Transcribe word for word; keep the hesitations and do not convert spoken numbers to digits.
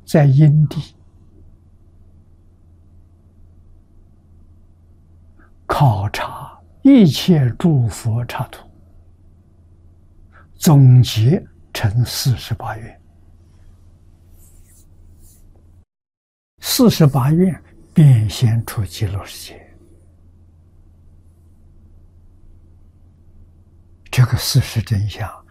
在因地考察一切诸佛刹土，总结成四十八愿。四十八愿变现出极乐世界。这个事实真相